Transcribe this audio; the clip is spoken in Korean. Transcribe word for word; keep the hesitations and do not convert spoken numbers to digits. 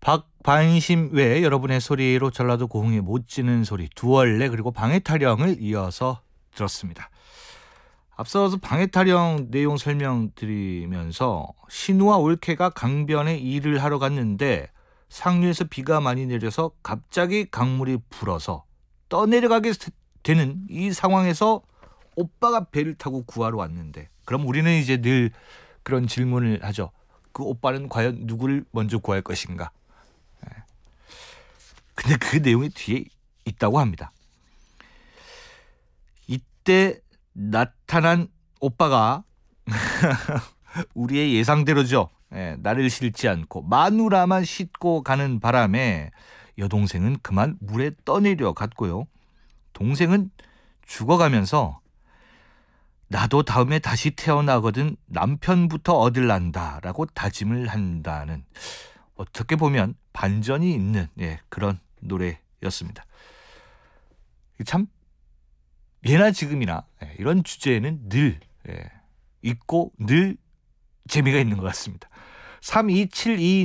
박반심 외에 여러분의 소리로 전라도 고흥에 못 지는 소리, 두얼레 그리고 방해타령을 이어서 들었습니다. 앞서서 방해타령 내용 설명드리면서 신우와 올케가 강변에 일을 하러 갔는데 상류에서 비가 많이 내려서 갑자기 강물이 불어서 떠내려가게 되는 이 상황에서 오빠가 배를 타고 구하러 왔는데, 그럼 우리는 이제 늘 그런 질문을 하죠. 그 오빠는 과연 누구를 먼저 구할 것인가? 근데 그 내용이 뒤에 있다고 합니다. 이때 나타난 오빠가 우리의 예상대로죠. 예, 나를 싣지 않고 마누라만 싣고 가는 바람에 여동생은 그만 물에 떠내려 갔고요. 동생은 죽어가면서 나도 다음에 다시 태어나거든 남편부터 얻을란다라고 다짐을 한다는, 어떻게 보면 반전이 있는 예, 그런 노래였습니다. 참 예나 지금이나 예, 이런 주제에는 늘 예, 있고 늘 재미가 있는 것 같습니다. 삼이칠이